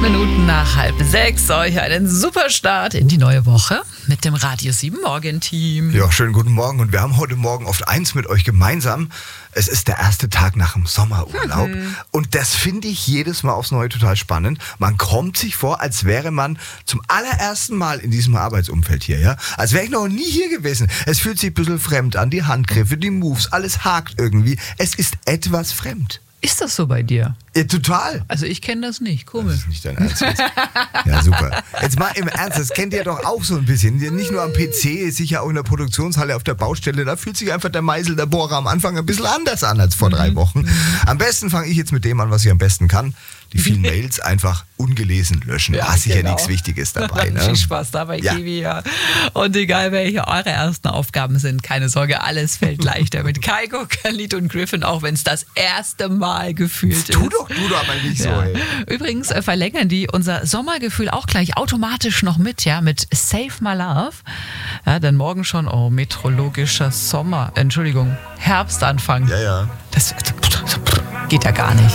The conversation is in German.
Minuten nach 5:30 euch einen super Start in die neue Woche mit dem Radio 7 Morgen-Team. Ja, schönen guten Morgen und wir haben heute Morgen oft eins mit euch gemeinsam. Es ist der erste Tag nach dem Sommerurlaub und das finde ich jedes Mal aufs Neue total spannend. Man kommt sich vor, als wäre man zum allerersten Mal in diesem Arbeitsumfeld hier, ja? Als wäre ich noch nie hier gewesen. Es fühlt sich ein bisschen fremd an, die Handgriffe, die Moves, alles hakt irgendwie. Es ist etwas fremd. Ist das so bei dir? Ja, total. Also ich kenne das nicht, Das komisch. ist nicht dein Ernst jetzt. Ja, super. Jetzt mal im Ernst, das kennt ihr doch auch so ein bisschen. Nicht nur am PC, sicher auch in der Produktionshalle auf der Baustelle. Da fühlt sich einfach der Meißel, der Bohrer am Anfang ein bisschen anders an als vor 3 Wochen. Am besten fange ich jetzt mit dem an, was ich am besten kann. Die vielen Mails einfach ungelesen löschen. Ja, Da ist sicher genau. nichts Wichtiges dabei. Ne? Viel Spaß dabei, Ja. Kiwi. Ja. Und egal, welche eure ersten Aufgaben sind, keine Sorge, alles fällt leichter mit Kaiko, Khalid und Griffin, auch wenn es das erste Mal gefühlt Tu ist. doch aber nicht so, Ja. ey. Übrigens verlängern die unser Sommergefühl auch gleich automatisch noch mit Save My Love. Ja, denn morgen schon, meteorologischer Herbstanfang. Ja. Das geht ja gar nicht.